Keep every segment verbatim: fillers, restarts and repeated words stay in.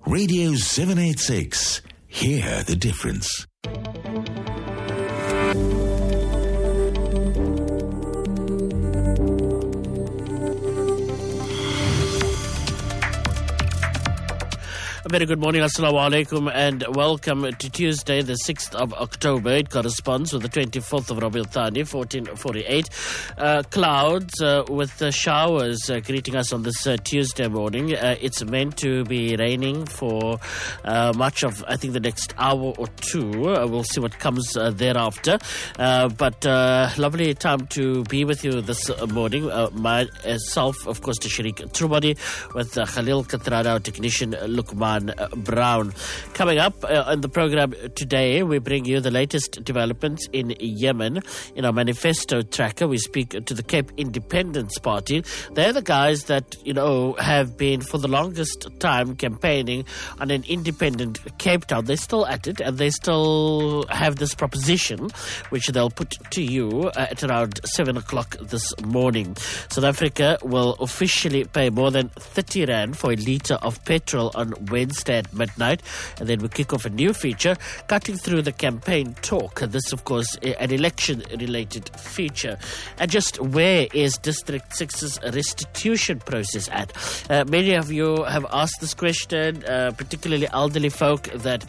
Radio seven eighty-six. Hear the difference. A very good morning, assalamu alaikum, and welcome to Tuesday, the sixth of October. It corresponds with the twenty-fourth of Rabiul Thani, fourteen forty-eight. Uh, clouds uh, with uh, showers uh, greeting us on this uh, Tuesday morning. Uh, it's meant to be raining for uh, much of, I think, the next hour or two. Uh, we'll see what comes uh, thereafter. Uh, but uh, lovely time to be with you this uh, morning. Uh, myself, of course, Tashriq Trubadi, with uh, Khalil Katrada, our technician, uh, Lukman Brown. Coming up uh, on the program today, we bring you the latest developments in Yemen. In our manifesto tracker, we speak to the Cape Independence Party. They're the guys that, you know, have been for the longest time campaigning on an independent Cape Town. They're still at it, and they still have this proposition, which they'll put to you uh, at around seven o'clock this morning. South Africa will officially pay more than thirty rand for a litre of petrol on Wednesday at midnight, and then we kick off a new feature, cutting through the campaign talk. This, of course, an election-related feature. And just where is District six's restitution process at? Uh, many of you have asked this question, uh, particularly elderly folk that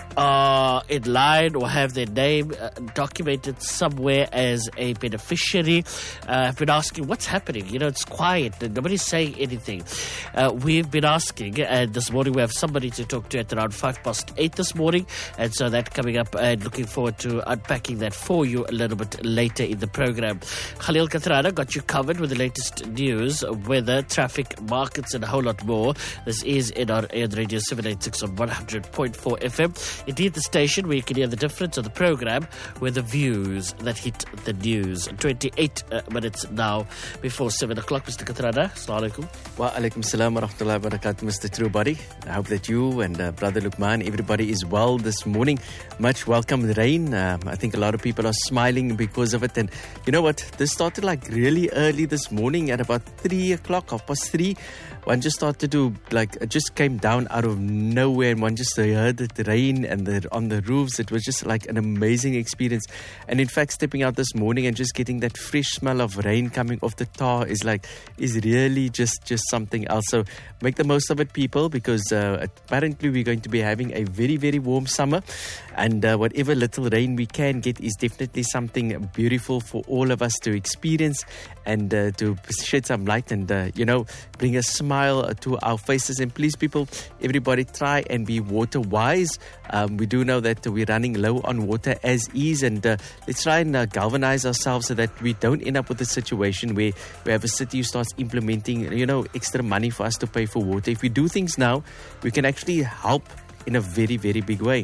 are in line or have their name uh, documented somewhere as a beneficiary. Uh, I've been asking, what's happening? You know, it's quiet. Nobody's saying anything. Uh, we've been asking, and this morning we have somebody to talk to at around five past eight this morning, and so that coming up, and looking forward to unpacking that for you a little bit later in the program. Khalil Katrada got you covered with the latest news, weather, traffic, markets, and a whole lot more. This is in our Air Radio seven eighty-six on one hundred point four F M. Indeed, the station where you can hear the difference of the program with the views that hit the news. twenty-eight uh, minutes now before seven o'clock. Mister Katrada, assalamu alaikum. Wa alaikum salam wa rahmatullahi wa barakatuh, Mister Trubadi. I hope that you and uh, Brother Lukman, everybody is well this morning. Much welcome rain. Um, I think a lot of people are smiling because of it. And you know what? This started like really early this morning at about three o'clock, half past three. One just started to, like, it just came down out of nowhere, and one just heard it rain and the, on the roofs. It was just like an amazing experience. And in fact, stepping out this morning and just getting that fresh smell of rain coming off the tar is like, is really just, just something else. So make the most of it, people, because uh, apparently we're going to be having a very, very warm summer. And uh, whatever little rain we can get is definitely something beautiful for all of us to experience and uh, to shed some light and, uh, you know, bring a smile to our faces. And please, people, everybody try and be water wise. Um, we do know that we're running low on water as is, and uh, let's try and uh, galvanize ourselves so that we don't end up with a situation where we have a city who starts implementing, you know, extra money for us to pay for water. If we do things now, we can actually help in a very, very big way.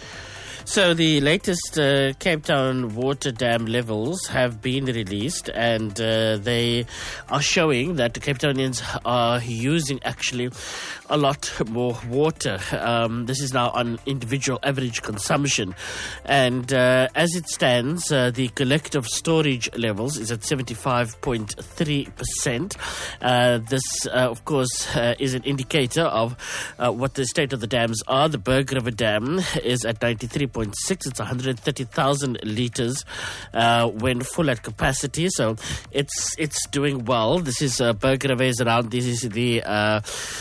So the latest uh, Cape Town water dam levels have been released, and uh, they are showing that the Cape Townians are using actually a lot more water. Um, this is now on individual average consumption. And uh, as it stands, uh, the collective storage levels is at seventy-five point three percent. Uh, this, uh, of course, uh, is an indicator of uh, what the state of the dams are. The Berg River Dam is at ninety-three point six. It's one hundred thirty thousand litres uh, when full at capacity. So it's it's doing well. This is uh, Berg River is around. This is the uh,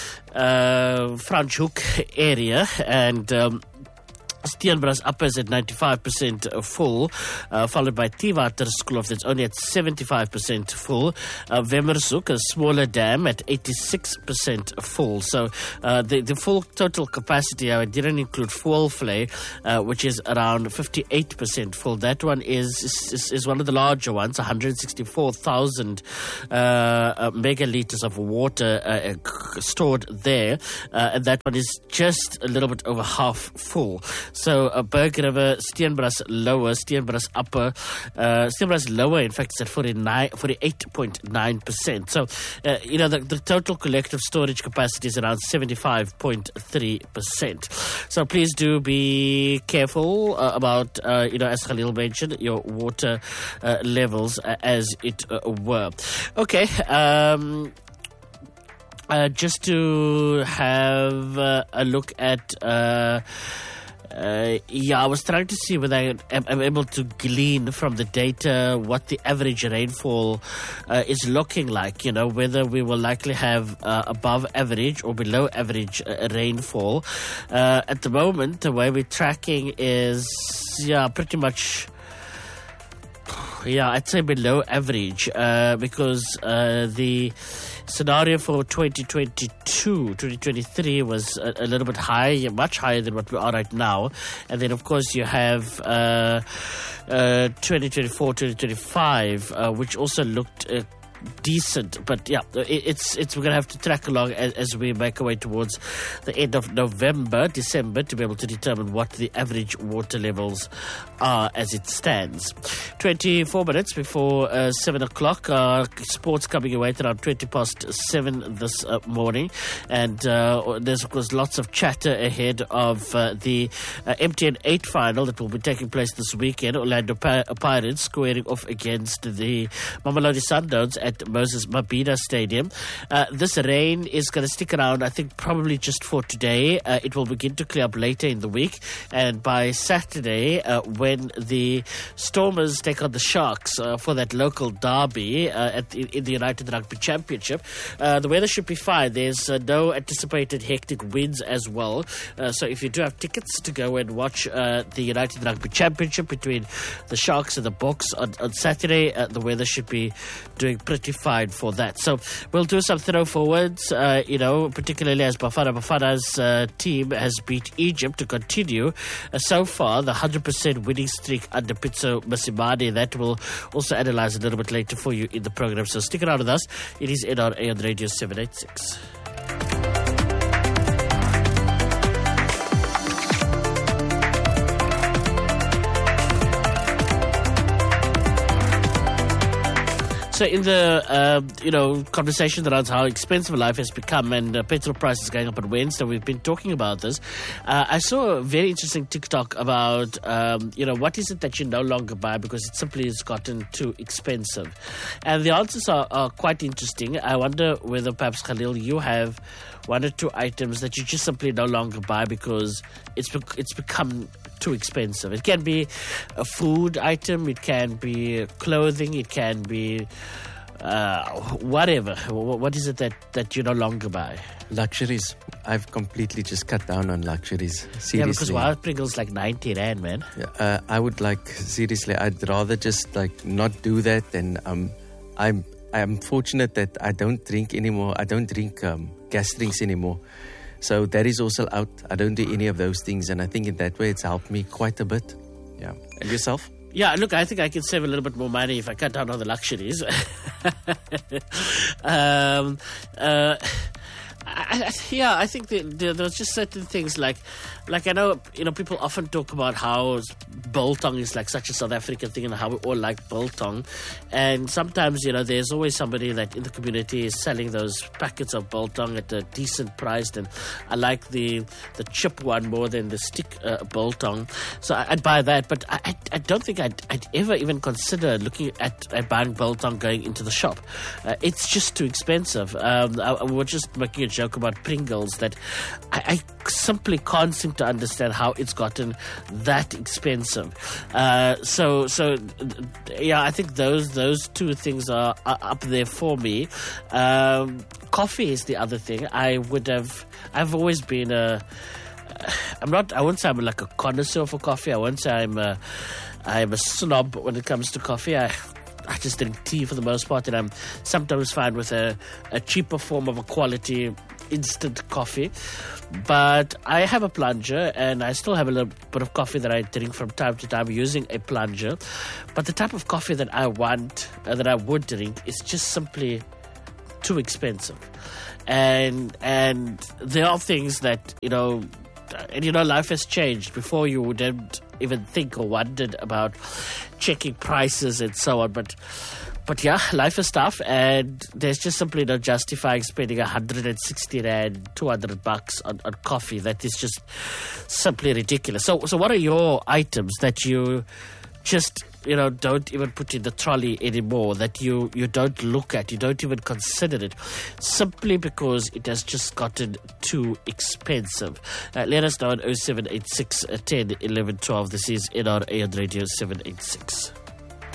uh, Franschhoek area, and um, Steenbras Upper is at ninety-five percent full, uh, followed by Theewater Skloof that's only at seventy-five percent full. Uh, Wemmerzoek, a smaller dam, at eighty-six percent full. So uh, the, the full total capacity, I didn't include Voelvlei, uh, which is around fifty-eight percent full. That one is is, is one of the larger ones, one hundred sixty-four thousand uh, uh, megalitres of water uh, stored there, uh, and that one is just a little bit over half full. So uh, Berg River, Steenbras Lower, Steenbras Upper, uh, Steenbras Lower, in fact, is at forty-eight point nine percent. So, uh, you know, the, the total collective storage capacity is around seventy-five point three percent. So please do be careful uh, about, uh, you know, as Khalil mentioned, your water uh, levels uh, as it uh, were. Okay, um... uh, just to have uh, a look at. Uh, Uh, yeah, I was trying to see whether I am I'm able to glean from the data what the average rainfall uh, is looking like, you know, whether we will likely have uh, above average or below average uh, rainfall. Uh, at the moment, the way we're tracking is, yeah, pretty much... Yeah, I'd say below average uh, because uh, the scenario for twenty twenty-two, twenty twenty-three was a, a little bit high, much higher than what we are right now. And then, of course, you have uh, uh, twenty twenty-four, twenty twenty-five, uh, which also looked uh, decent. But yeah, it, it's it's we're going to have to track along as, as we make our way towards the end of November, December, to be able to determine what the average water levels are as it stands. twenty-four minutes before uh, seven o'clock. Uh, sports coming away at around twenty past seven this uh, morning. And uh, there's, of course, lots of chatter ahead of uh, the uh, M T N eight final that will be taking place this weekend. Orlando Pi- Pirates squaring off against the Mamelodi Sundowns at Moses Mabhida Stadium. Uh, this rain is going to stick around, I think, probably just for today. Uh, it will begin to clear up later in the week. And by Saturday, uh, when the Stormers take on the Sharks uh, for that local derby uh, at the, in the United Rugby Championship, uh, the weather should be fine. There's uh, no anticipated hectic winds as well. Uh, so if you do have tickets to go and watch uh, the United Rugby Championship between the Sharks and the Boks on, on Saturday, uh, the weather should be doing pretty fine for that. So we'll do some throw forwards, uh, you know, particularly as Bafana Bafana's uh, team has beat Egypt to continue uh, so far the one hundred percent winning streak under Pitso Masimane. That will also analyse a little bit later for you in the program. So stick around with us. It is N R A on Radio seven eighty-six. So in the, uh, you know, conversation around how expensive life has become and uh, petrol prices going up on Wednesday, we've been talking about this. Uh, I saw a very interesting TikTok about, um, you know, what is it that you no longer buy because it simply has gotten too expensive? And the answers are, are quite interesting. I wonder whether perhaps, Khalil, you have one or two items that you just simply no longer buy because it's it's become too expensive. It can be a food item, it can be clothing, it can be uh, whatever. What is it that, that you no longer buy? Luxuries. I've completely just cut down on luxuries. Seriously. Yeah, because wild Pringles like ninety rand, man. Yeah, uh, I would like, seriously, I'd rather just like not do that. And um, I'm I'm fortunate that I don't drink anymore. I don't drink um, gas drinks anymore. So that is also out. I don't do any of those things. And I think in that way it's helped me quite a bit. Yeah. And yourself? Yeah, look, I think I can save a little bit more money if I cut down on the luxuries. um, uh, I, I, yeah, I think the, the, there's just certain things like, like I know, you know, people often talk about how biltong is like such a South African thing and how we all like biltong. And sometimes, you know, there's always somebody that in the community is selling those packets of biltong at a decent price. And I like the the chip one more than the stick uh, biltong. So I, I'd buy that. But I, I, I don't think I'd, I'd ever even consider looking at, at buying biltong going into the shop. Uh, it's just too expensive. Um, I, I was just making a joke about Pringles that I, I simply can't seem to understand how it's gotten that expensive. Uh, so, so yeah, I think those those two things are, are up there for me. Um, coffee is the other thing. I would have. I've always been a. I'm not. I won't say I'm like a connoisseur for coffee. I won't say I'm a. I'm a snob when it comes to coffee. I. I just drink tea for the most part, and I'm sometimes fine with a, a cheaper form of a quality instant coffee. But I have a plunger, and I still have a little bit of coffee that I drink from time to time using a plunger. But the type of coffee that I want, uh, that I would drink, is just simply too expensive. And and there are things that, you know, and you know, life has changed. Before you wouldn't even think or wondered about checking prices and so on. But but yeah, life is tough, and there's just simply no justifying spending one hundred sixty rand, two hundred bucks on, on coffee. That is just simply ridiculous. So so what are your items that you just you know, don't even put in the trolley anymore, that you, you don't look at, you don't even consider it, simply because it has just gotten too expensive. Uh, let us know on oh seven eight six, one oh, eleven twelve. This is N R A on Radio seven eighty-six.